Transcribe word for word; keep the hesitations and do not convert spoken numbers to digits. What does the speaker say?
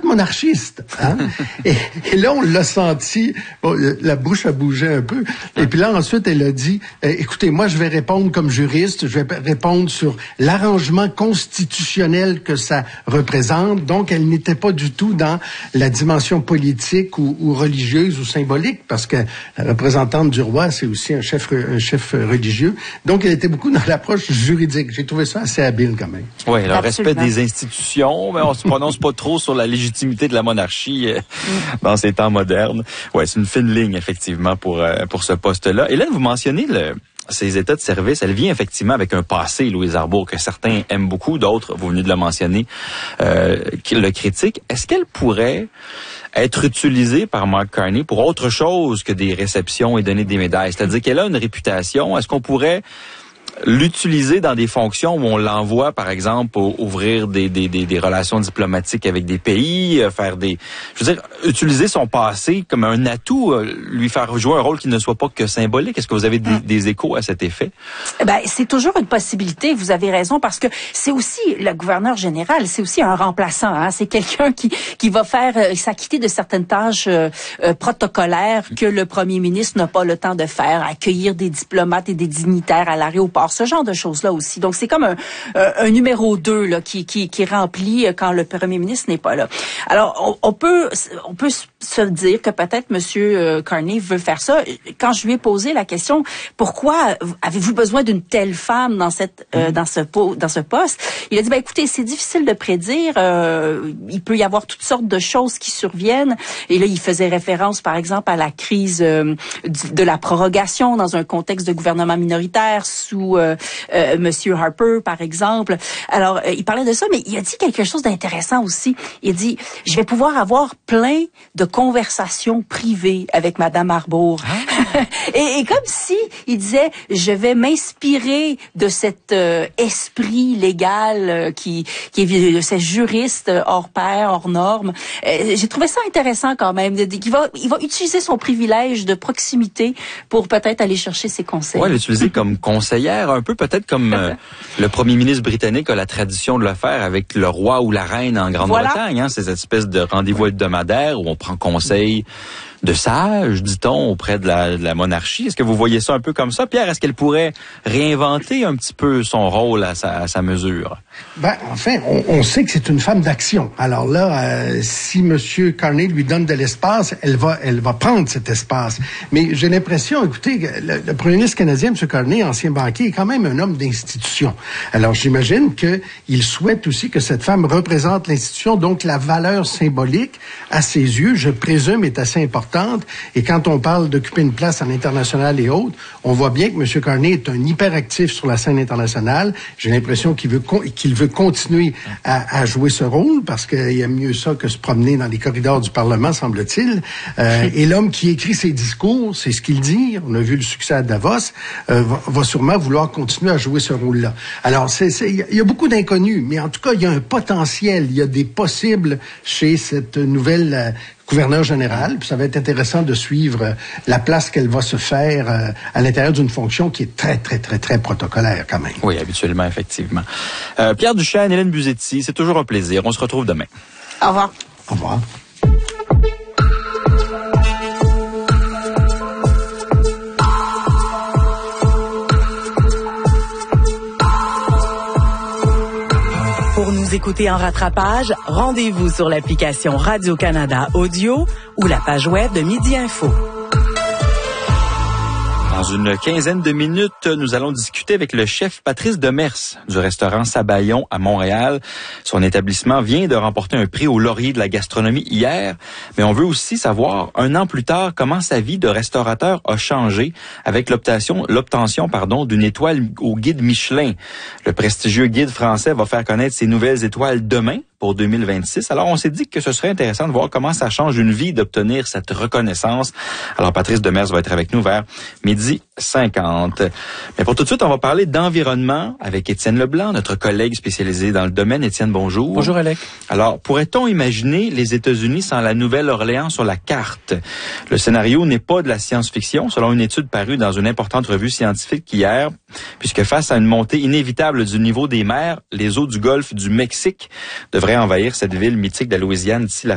monarchiste. Hein? et, et là, on l'a senti, bon, la bouche a bougé un peu. Et puis là, ensuite, elle a dit, euh, écoutez, moi, je vais répondre comme juriste, je vais répondre sur l'arrangement constitutionnel que ça représente. Donc, elle n'était pas du tout dans la dimension politique ou, ou religieuse ou symbolique, parce que la représentante du roi, c'est aussi un chef, un chef religieux. Donc, elle était beaucoup dans l'approche juridique. J'ai trouvé ça assez habile quand même. Oui, le respect des institutions, mais on se prononce pas trop sur la légitimité de la monarchie euh, mm. dans ces temps modernes. Ouais, c'est une fine ligne, effectivement, pour, euh, pour ce poste-là. Hélène, vous mentionnez le... ces états de service, elle vient effectivement avec un passé, Louise Arbour, que certains aiment beaucoup, d'autres, vous venez de le mentionner, euh, qui le critiquent. Est-ce qu'elle pourrait être utilisée par Mark Carney pour autre chose que des réceptions et donner des médailles? C'est-à-dire qu'elle a une réputation. Est-ce qu'on pourrait l'utiliser dans des fonctions où on l'envoie, par exemple, pour ouvrir des, des, des, des relations diplomatiques avec des pays, faire des... Je veux dire, utiliser son passé comme un atout, lui faire jouer un rôle qui ne soit pas que symbolique. Est-ce que vous avez des, des échos à cet effet? Ben, c'est toujours une possibilité, vous avez raison, parce que c'est aussi, le gouverneur général, c'est aussi un remplaçant. Hein? C'est quelqu'un qui, qui va faire euh, s'acquitter de certaines tâches euh, euh, protocolaires que le premier ministre n'a pas le temps de faire, accueillir des diplomates et des dignitaires à l'aéroport, ce genre de choses-là aussi. Donc, c'est comme un, un, un numéro deux là, qui, qui, qui remplit quand le premier ministre n'est pas là. Alors, on, on peut on peut se dire que peut-être M. Carney veut faire ça. Quand je lui ai posé la question, pourquoi avez-vous besoin d'une telle femme dans cette euh, dans ce dans ce poste, il a dit, ben écoutez, c'est difficile de prédire. Euh, il peut y avoir toutes sortes de choses qui surviennent. Et là, il faisait référence, par exemple, à la crise euh, de la prorogation dans un contexte de gouvernement minoritaire sous Euh, euh, Monsieur Harper, par exemple. Alors, euh, il parlait de ça, mais il a dit quelque chose d'intéressant aussi. Il a dit, je vais pouvoir avoir plein de conversations privées avec Madame Arbour. Ah. et, et comme si il disait, je vais m'inspirer de cet euh, esprit légal euh, qui, qui est de ces juristes hors pair, hors normes. Euh, j'ai trouvé ça intéressant quand même. De, de, il va, il va utiliser son privilège de proximité pour peut-être aller chercher ses conseils. Oui, l'utiliser comme conseillère, un peu peut-être comme euh, le premier ministre britannique a la tradition de le faire avec le roi ou la reine en Grande-Bretagne, voilà. hein, ces espèces de rendez-vous hebdomadaires où on prend conseil de sages, dit-on, auprès de la, de la monarchie. Est-ce que vous voyez ça un peu comme ça? Pierre, est-ce qu'elle pourrait réinventer un petit peu son rôle à sa, à sa mesure? Ben, enfin, on, on sait que c'est une femme d'action. Alors là, euh, si M. Carney lui donne de l'espace, elle va, elle va prendre cet espace. Mais j'ai l'impression, écoutez, le, le premier ministre canadien, M. Carney, ancien banquier, est quand même un homme d'institution. Alors j'imagine qu'il souhaite aussi que cette femme représente l'institution, donc la valeur symbolique, à ses yeux, je présume, est assez importante. Et quand on parle d'occuper une place à l'international et autres, on voit bien que M. Carney est un hyperactif sur la scène internationale. J'ai l'impression qu'il veut qu'il veut continuer à, à jouer ce rôle parce qu'il aime mieux ça que se promener dans les corridors du Parlement, semble-t-il. Euh, et l'homme qui écrit ses discours, c'est ce qu'il dit, on a vu le succès à Davos, euh, va, va sûrement vouloir continuer à jouer ce rôle-là. Alors, c'est, c'est, il y a beaucoup d'inconnus, mais en tout cas, il y a un potentiel, il y a des possibles chez cette nouvelle euh, gouverneur général, puis ça va être intéressant de suivre euh, la place qu'elle va se faire euh, à l'intérieur d'une fonction qui est très, très, très, très protocolaire quand même. Oui, habituellement, effectivement. Euh, Pierre Duchesne, Hélène Buzetti, c'est toujours un plaisir. On se retrouve demain. Au revoir. Au revoir. Pour nous écouter en rattrapage, rendez-vous sur l'application Radio-Canada Audio ou la page web de Midi Info. Dans une quinzaine de minutes, nous allons discuter avec le chef Patrice Demers du restaurant Sabayon à Montréal. Son établissement vient de remporter un prix au laurier de la gastronomie hier, mais on veut aussi savoir, un an plus tard, comment sa vie de restaurateur a changé avec l'obtention, l'obtention, pardon, d'une étoile au guide Michelin. Le prestigieux guide français va faire connaître ses nouvelles étoiles demain pour deux mille vingt-six. Alors, on s'est dit que ce serait intéressant de voir comment ça change une vie d'obtenir cette reconnaissance. Alors, Patrice Demers va être avec nous vers midi cinquante. Mais pour tout de suite, on va parler d'environnement avec Étienne Leblanc, notre collègue spécialisé dans le domaine. Étienne, bonjour. Bonjour, Alec. Alors, pourrait-on imaginer les États-Unis sans la Nouvelle-Orléans sur la carte? Le scénario n'est pas de la science-fiction, selon une étude parue dans une importante revue scientifique hier, puisque face à une montée inévitable du niveau des mers, les eaux du golfe du Mexique devraient envahir cette ville mythique de la Louisiane d'ici la